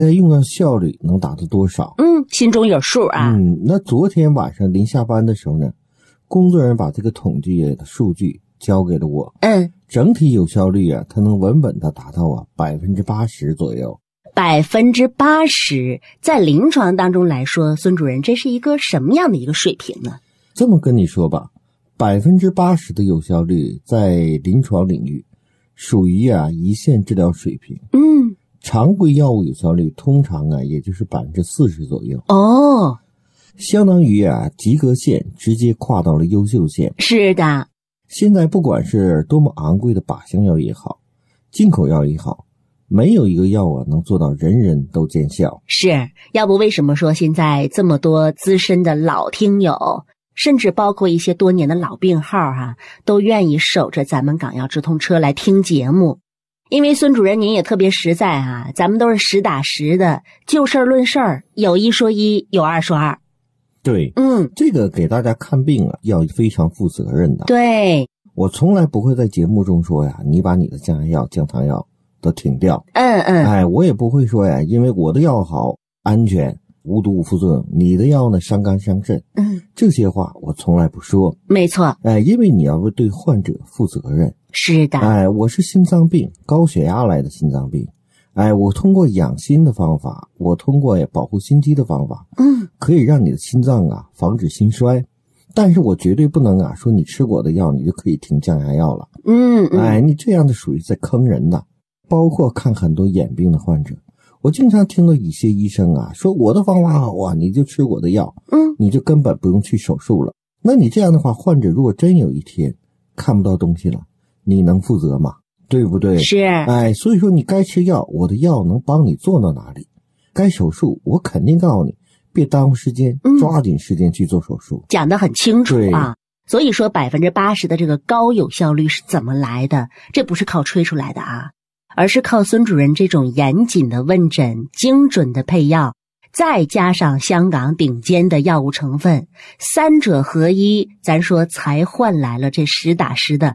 用药效率能达到多少？ 心中有数啊。 那昨天晚上临下班的时候呢，工作人员把这个统计的数据交给了我。整体有效率啊，它能稳稳的达到80%左右。 80%，在临床当中来说，孙主任，这是一个什么样的一个水平呢？ 这么跟你说吧，80%的有效率在临床领域属于一线治疗水平。常规药物有效率通常也就是40%左右。相当于及格线直接跨到了优秀线。是的。现在不管是多么昂贵的靶向药也好，进口药也好，没有一个药能做到人人都见效。是，要不为什么说现在这么多资深的老听友，甚至包括一些多年的老病号都愿意守着咱们港药直通车来听节目。因为孙主任您也特别实在咱们都是实打实的，就事论事儿，有一说一，有二说二。对，这个给大家看病要非常负责任的。对，我从来不会在节目中说你把你的降压药、降糖药都停掉。我也不会说因为我的药好、安全、无毒无副作用，你的药呢伤肝伤肾。这些话我从来不说。没错。因为你要对患者负责任。是的。我是心脏病，高血压来的心脏病。我通过养心的方法，我通过保护心肌的方法，可以让你的心脏防止心衰。但是我绝对不能说你吃我的药你就可以停降压药了。你这样的属于在坑人的。包括看很多眼病的患者，我经常听到一些医生说我的方法好你就吃我的药，你就根本不用去手术了。那你这样的话，患者如果真有一天看不到东西了，你能负责吗？对不对？是。所以说你该吃药，我的药能帮你做到哪里？该手术，我肯定告诉你，别耽误时间，抓紧时间去做手术。讲得很清楚啊。所以说80%的这个高有效率是怎么来的？这不是靠吹出来的而是靠孙主任这种严谨的问诊、精准的配药，再加上香港顶尖的药物成分，三者合一，咱说才换来了这实打实的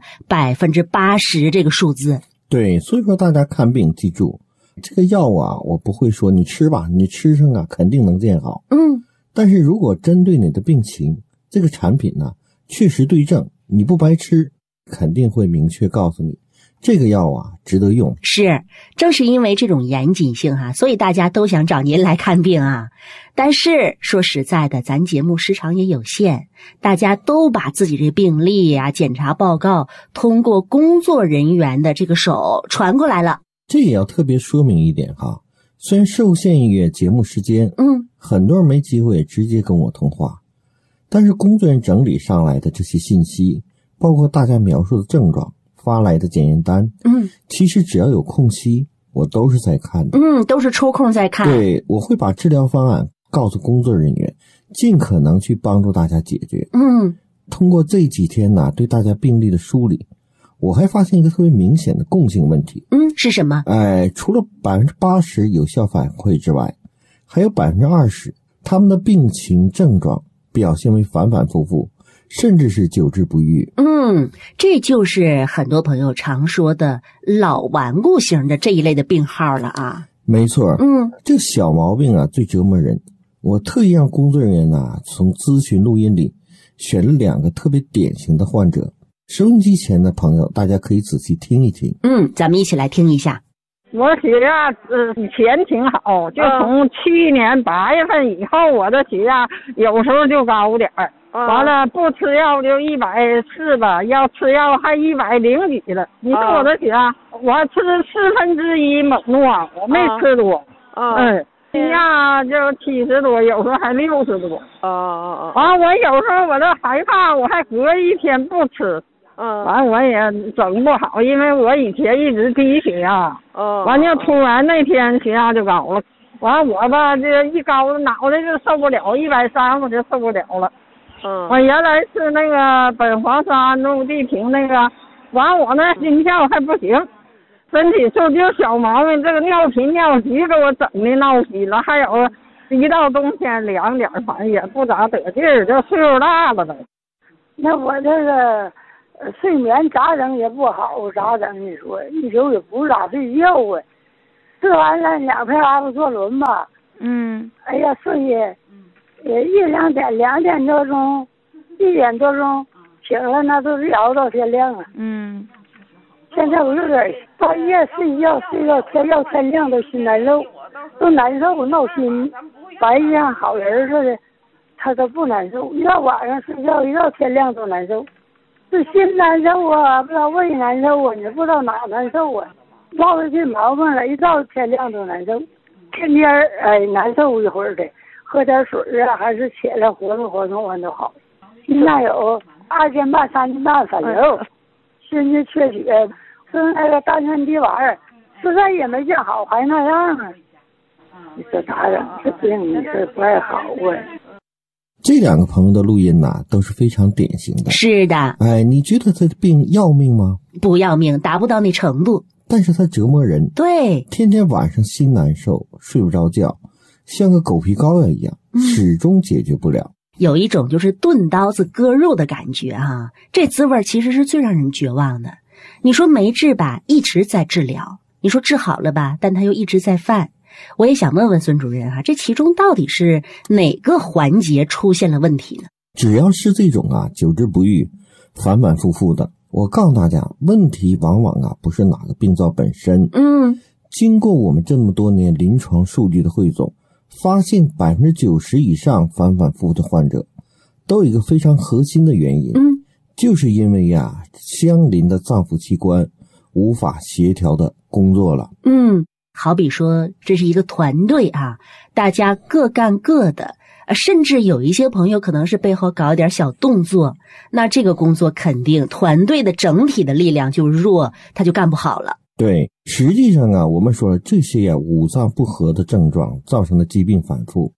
80%这个数字。对，所以说大家看病记住，这个药我不会说你吃吧，你吃上肯定能见好。但是如果针对你的病情，这个产品确实对症，你不白吃，肯定会明确告诉你这个药值得用。是，正是因为这种严谨性所以大家都想找您来看病但是说实在的，咱节目时长也有限，大家都把自己这病历检查报告通过工作人员的这个手传过来了。这也要特别说明一点虽然受限于节目时间，很多人没机会直接跟我通话，但是工作人员整理上来的这些信息，包括大家描述的症状，发来的检验单，其实只要有空隙，我都是在看的。都是抽空在看。对，我会把治疗方案告诉工作人员，尽可能去帮助大家解决。通过这几天对大家病例的梳理，我还发现一个特别明显的共性问题。是什么？除了80%有效反馈之外，还有20%他们的病情症状表现为反反复复，甚至是久治不愈。这就是很多朋友常说的老顽固型的这一类的病号了没错。这小毛病最折磨人。我特意让工作人员从咨询录音里选了2个特别典型的患者。收音机前的朋友，大家可以仔细听一听。咱们一起来听一下。 我血压以前挺好，就从去年8月份以后，我的血压有时候就高点儿。完了不吃药就140吧，要吃药还100几了。你说我的血压，我吃1/4猛诺，我没吃多。血压就70多，有时候还60多。完我有时候我都害怕，我还隔一天不吃。完我也整不好，因为我以前一直低血压。完就突然那天血压就高了。完我吧这一高脑袋就受不了，130我就受不了了。我原来是那个苯黄沙诺地平那个，完我那心跳还不行，身体素就小毛病，这个尿频尿急给我整的闹心了，还有一到冬天凉点，反正也不咋得劲儿，这岁数大了都。 那我这个睡眠咋整也不好，咋整？你说一宿也不咋睡觉吃完了2片阿布唑仑吧。哎呀，睡也1、2点，2点多钟，1点多钟醒了，那都是熬到天亮了。现在我有点半夜睡觉天亮都心难受，都难受闹心，白天像好人似的，他都不难受，一到晚上睡觉一到天亮都难受，是心难受啊，不知道胃难受啊，你不知道哪难受啊，落了这毛病了，一到天亮都难受，天天难受一会儿的，喝点水啊，还是起来活动活动完都好。现在有2斤半3斤半反流，心肌缺血，吃那个丹参滴丸，实在也没见好，还那样啊。你说咋整？这病你是不爱好啊。 这2个朋友的录音呐，都是非常典型的。 是的。 你觉得他的病要命吗？ 不要命，达不到那程度。 但是他折磨人。 对。 天天晚上心难受，睡不着觉，像个狗皮膏药一样，始终解决不了。 有一种就是钝刀子割肉的感觉啊，这滋味其实是最让人绝望的。你说没治吧，一直在治疗；你说治好了吧，但他又一直在犯。我也想问问孙主任这其中到底是哪个环节出现了问题呢？ 只要是这种久治不愈，反反复复的，我告诉大家，问题往往不是哪个病灶本身。经过我们这么多年临床数据的汇总，发现90%以上反反复复的患者都有一个非常核心的原因，就是因为相邻的脏腑器官无法协调的工作了。 好比说这是一个团队大家各干各的，甚至有一些朋友可能是背后搞一点小动作，那这个工作肯定团队的整体的力量就弱，他就干不好了。 对，实际上我们说了，这些五脏不和的症状造成的疾病反复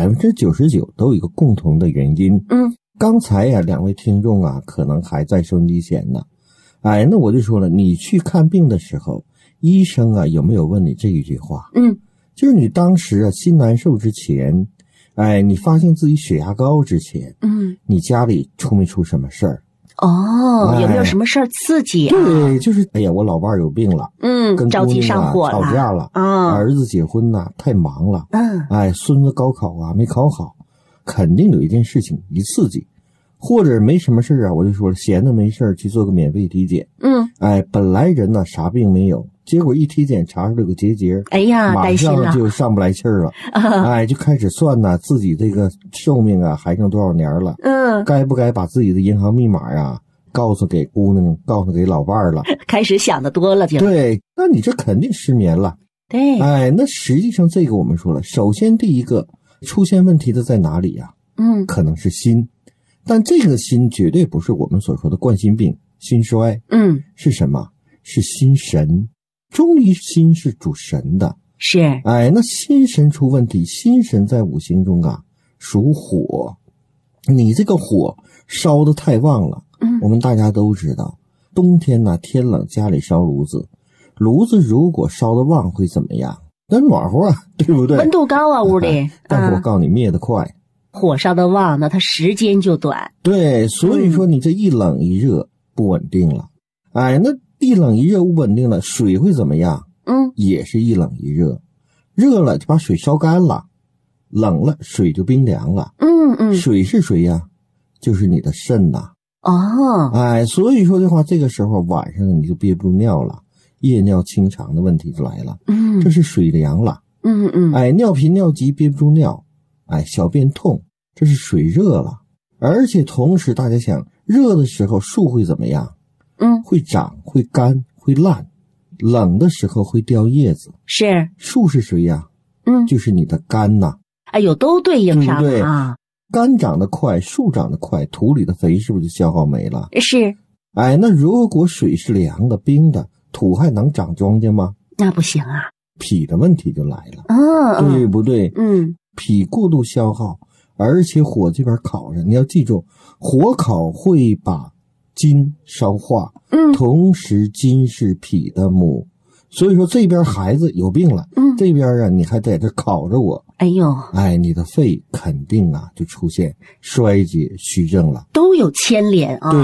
，99%都有一个共同的原因。刚才2位听众可能还在收音机前呢。那我就说了，你去看病的时候，医生有没有问你这一句话？就是你当时心难受之前，你发现自己血压高之前，你家里出没出什么事儿？ 有没有什么事儿刺激对，就是我老伴有病了，跟着急上火了， 吵架了，儿子结婚太忙了，孙子高考没考好，肯定有一件事情一刺激，或者没什么事我就说了，闲的没事去做个免费体检，本来人啥病没有，结果一体检查出了个结节，马上就上不来气儿了，就开始算自己这个寿命还剩多少年了，该不该把自己的银行密码告诉给姑娘，告诉给老伴儿了， 开始想的多了就。 对，那你这肯定失眠了。 对， 那实际上这个我们说了，首先第一个出现问题的在哪里可能是心，但这个心绝对不是我们所说的冠心病、心衰，是什么？是心神。中医心是主神的， 是。 那心神出问题，心神在五行中属火，你这个火烧得太旺了。我们大家都知道，冬天天冷，家里烧炉子，炉子如果烧得旺会怎么样？那暖和对不对？ 温度高屋里， 但是我告诉你，灭得快。 火烧得旺，那它时间就短。 对，所以说你这一冷一热不稳定了。那一冷一热不稳定了，水会怎么样？也是一冷一热，热了就把水烧干了，冷了水就冰凉了。水是谁呀？就是你的肾呐。所以说的话，这个时候晚上你就憋不住尿了，夜尿清肠的问题就来了。这是水凉了。尿频尿急憋不住尿，小便痛，这是水热了。而且同时大家想，热的时候树会怎么样？会长，会干，会烂，冷的时候会掉叶子。 是。 树是谁呀？就是你的肝呐。 都对应上了。 对，肝长得快，树长得快，土里的肥是不是就消耗没了？ 是。 那如果水是凉的、冰的，土还能长庄稼吗？ 那不行脾的问题就来了。对不对？脾过度消耗，而且火这边烤着，你要记住，火烤会把筋烧化，同时筋是脾的母，所以说这边孩子有病了，这边你还在这烤着我，你的肺肯定就出现衰竭虚症了， 都有牵连对，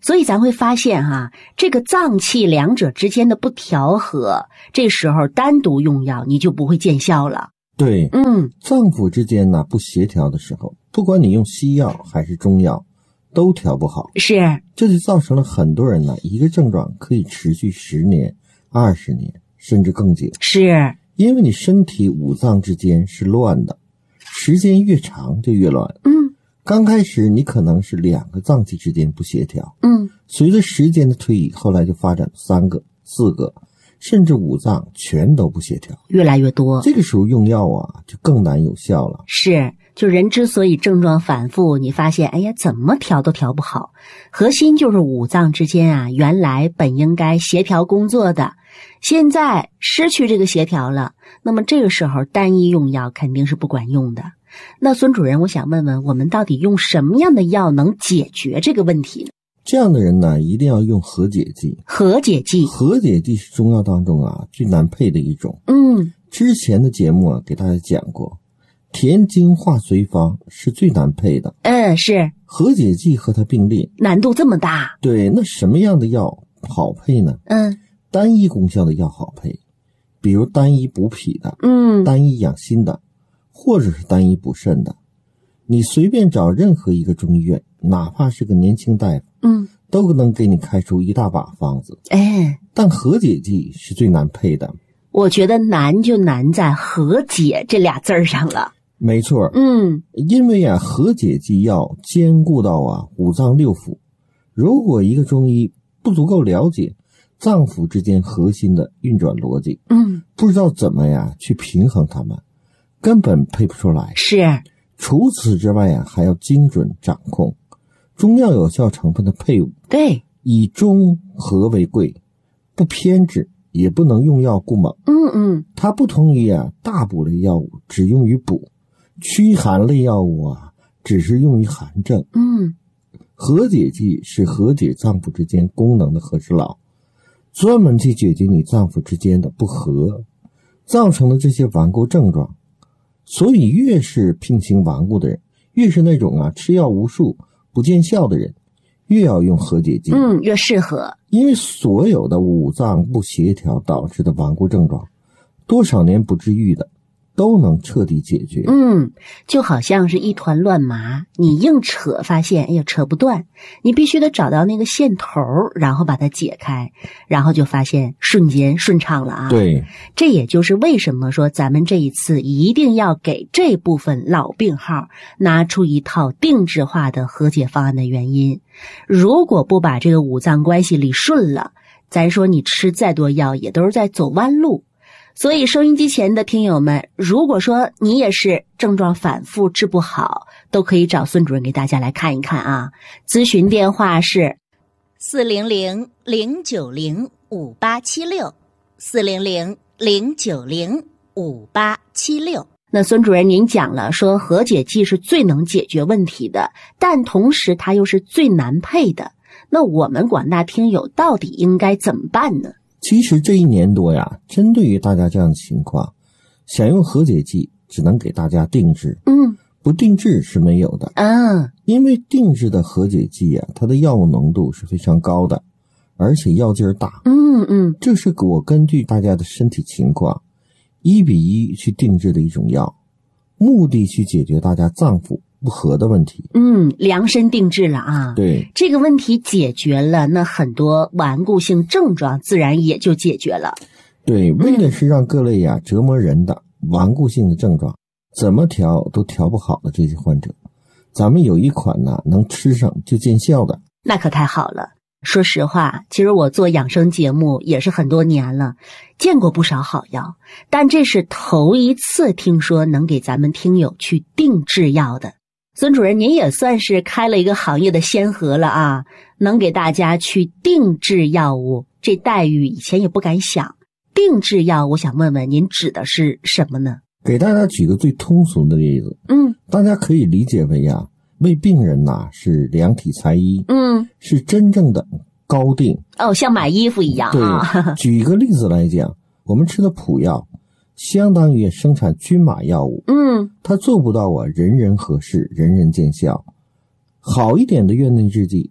所以咱会发现哈，这个脏器两者之间的不调和，这时候单独用药你就不会见效了。 对，脏腑之间呢不协调的时候，不管你用西药还是中药，都调不好。 是， 这就造成了很多人呢，一个症状可以持续10年、20年，甚至更久。 是， 因为你身体五脏之间是乱的，时间越长就越乱。刚开始你可能是2个脏器之间不协调，随着时间的推移，后来就发展3个、4个，甚至5脏全都不协调， 越来越多。 这个时候用药啊就更难有效了。 是，就人之所以症状反复，你发现哎呀怎么调都调不好，核心就是五脏之间啊原来本应该协调工作的，现在失去这个协调了，那么这个时候单一用药肯定是不管用的。那孙主任，我想问问，我们到底用什么样的药能解决这个问题呢？ 这样的人呢，一定要用和解剂。 和解剂， 和解剂是中药当中啊最难配的一种。之前的节目啊给大家讲过，填精化随方是最难配的。 是。 和解剂和它并列， 难度这么大？ 对，那什么样的药好配呢？单一功效的药好配，比如单一补脾的，单一养心的，或者是单一补肾的。你随便找任何一个中医院，哪怕是个年轻大夫，都能给你开出一大把方子。但和解剂是最难配的。 我觉得难就难在和解这俩字儿上了。 没错，因为啊，和解剂要兼顾到啊五脏六腑。如果一个中医不足够了解脏腑之间核心的运转逻辑，不知道怎么呀去平衡它们，根本配不出来。 是。 除此之外啊，还要精准掌控中药有效成分的配伍。 对， 以中和为贵，不偏执，也不能用药过猛。它不同于啊大补类药物只用于补，驱寒类药物啊只是用于寒症。和解剂是和解脏腑之间功能的和事佬，专门去解决你脏腑之间的不和造成的这些顽固症状。所以越是病情顽固的人，越是那种啊吃药无数不见效的人，越要用和解剂。越适合。因为所有的五脏不协调导致的顽固症状，多少年不治愈的都能彻底解决。 就好像是一团乱麻，你硬扯发现哎呀扯不断，你必须得找到那个线头，然后把它解开，然后就发现瞬间顺畅了啊。 对， 这也就是为什么说咱们这一次一定要给这部分老病号拿出一套定制化的和解方案的原因。如果不把这个五脏关系理顺了，咱说你吃再多药也都是在走弯路。所以收音机前的听友们，如果说你也是症状反复治不好，都可以找孙主任给大家来看一看啊。咨询电话是400-090-5876，400-090-5876。那孙主任您讲了说和解剂是最能解决问题的，但同时它又是最难配的。那我们广大听友到底应该怎么办呢？ 其实这1年多呀，针对于大家这样的情况，想用和解剂只能给大家定制，不定制是没有的。因为定制的和解剂啊，它的药物浓度是非常高的，而且药劲儿大。这是我根据大家的身体情况1比1去定制的一种药，目的去解决大家脏腑不和的问题。 量身定制了啊。 对， 这个问题解决了，那很多顽固性症状自然也就解决了。 对，为的是让各类呀折磨人的顽固性的症状怎么调都调不好的这些患者，咱们有一款呢能吃上就见效的。 那可太好了。说实话，其实我做养生节目也是很多年了，见过不少好药，但这是头一次听说能给咱们听友去定制药的。孙主任，您也算是开了一个行业的先河了啊，能给大家去定制药物，这待遇以前也不敢想。定制药，我想问问您指的是什么呢？ 给大家举个最通俗的例子，大家可以理解为啊，为病人是量体裁衣，是真正的高定。 像买衣服一样啊。 对，举一个例子来讲，我们吃的普药相当于生产均码药物，它做不到人人合适，人人见效。好一点的院内制剂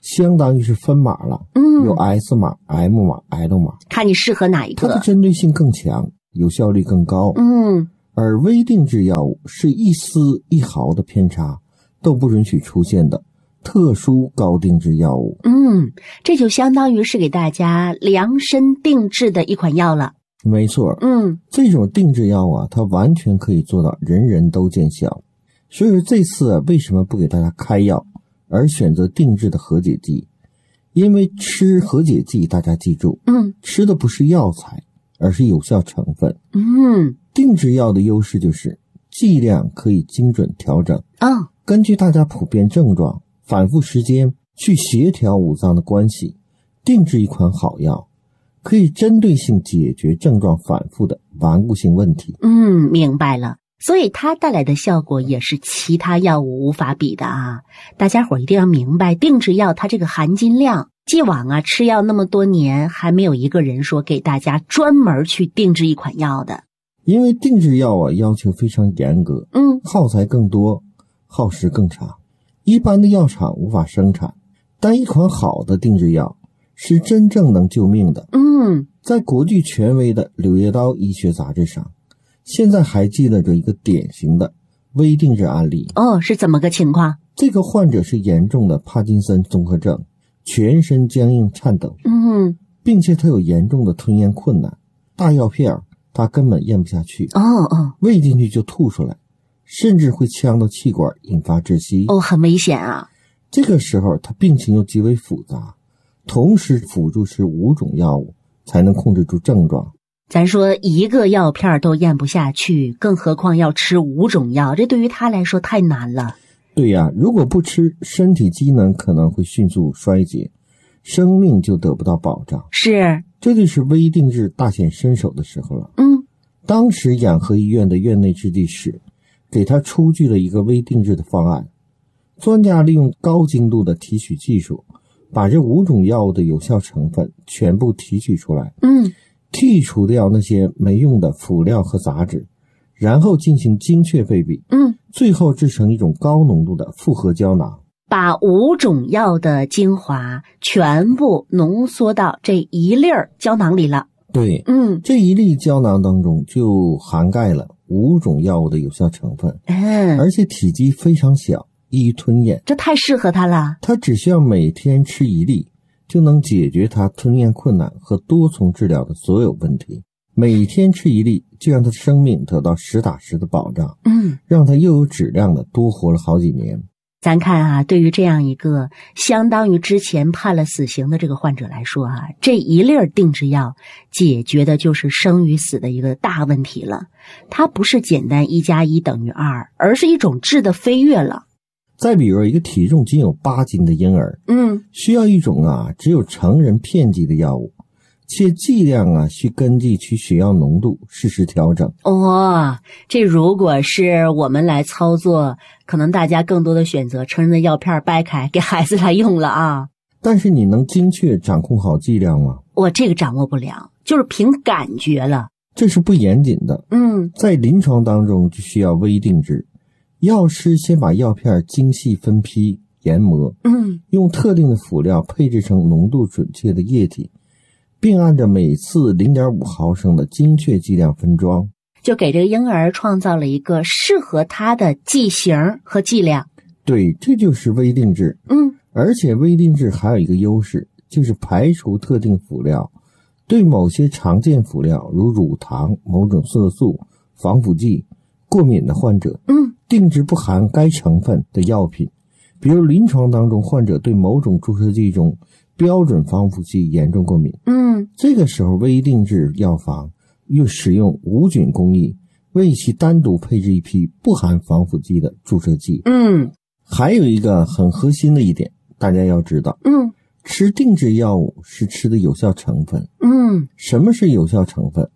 相当于是分码了，有 S 码、M 码、L 码， 看你适合哪一个。 它的针对性更强，有效率更高。而微定制药物是一丝一毫的偏差都不允许出现的特殊高定制药物。 这就相当于是给大家量身定制的一款药了。 没错。这种定制药啊，它完全可以做到人人都见效。所以说这次为什么不给大家开药，而选择定制的和解剂？因为吃和解剂，大家记住，吃的不是药材，而是有效成分。定制药的优势就是剂量可以精准调整，根据大家普遍症状、反复时间去协调五脏的关系，定制一款好药，可以针对性解决症状反复的顽固性问题。 明白了。所以它带来的效果也是其他药物无法比的啊！大家伙一定要明白，定制药它这个含金量，既往啊吃药那么多年，还没有一个人说给大家专门去定制一款药的。 因为定制药啊要求非常严格，耗材更多，耗时更长，一般的药厂无法生产。但一款好的定制药是真正能救命的。在国际权威的《柳叶刀医学杂志》上，现在还记得着一个典型的微定制案例。 是怎么个情况？ 这个患者是严重的帕金森综合症，全身僵硬颤抖，并且他有严重的吞咽困难，大药片他根本咽不下去，喂进去就吐出来，甚至会呛到气管，引发窒息。 很危险啊！ 这个时候他病情又极为复杂，同时辅助吃5种药物才能控制住症状。 咱说一个药片都咽不下去，更何况要吃5种药，这对于他来说太难了。 对呀，如果不吃，身体机能可能会迅速衰竭，生命就得不到保障。 是， 这就是微定制大显身手的时候了。当时养和医院的院内制剂室给他出具了一个微定制的方案，专家利用高精度的提取技术，把这5种药物的有效成分全部提取出来，剔除掉那些没用的辅料和杂质，然后进行精确配比，最后制成一种高浓度的复合胶囊， 把5种药的精华全部浓缩到这一粒胶囊里了。 对，这一粒胶囊当中就涵盖了5种药物的有效成分，而且体积非常小，易于吞咽， 这太适合他了。 他只需要每天吃1粒，就能解决他吞咽困难和多重治疗的所有问题。每天吃1粒，就让他的生命得到实打实的保障，让他又有质量的多活了好几年。 咱看啊，对于这样一个相当于之前判了死刑的这个患者来说啊，这一粒定制药解决的就是生与死的一个大问题了。它不是简单1+1等于2，而是一种质的飞跃了。 再比如一个体重仅有8斤的婴儿，需要一种只有成人片剂的药物，且剂量需根据其血药浓度适时调整。 这如果是我们来操作，可能大家更多的选择成人的药片掰开给孩子来用了啊。 但是你能精确掌控好剂量吗？ 我这个掌握不了，就是凭感觉了。 这是不严谨的。在临床当中就需要微定制，药师先把药片精细分批研磨，用特定的辅料配制成浓度准确的液体，并按照每次 0.5 毫升的精确剂量分装， 就给这个婴儿创造了一个适合他的剂型和剂量。 对，这就是微定制。而且微定制还有一个优势，就是排除特定辅料，对某些常见辅料如乳糖、某种色素、防腐剂过敏的患者，定制不含该成分的药品。比如临床当中患者对某种注射剂中标准防腐剂严重过敏，这个时候微定制药房又使用无菌工艺，为其单独配置一批不含防腐剂的注射剂。还有一个很核心的一点，大家要知道，吃定制药物是吃的有效成分。什么是有效成分？